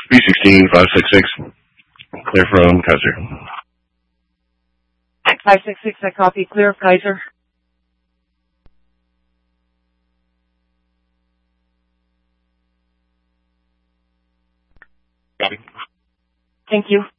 B16-566, clear from Kaiser. 566, I copy. Clear of Kaiser. Copy. Thank you.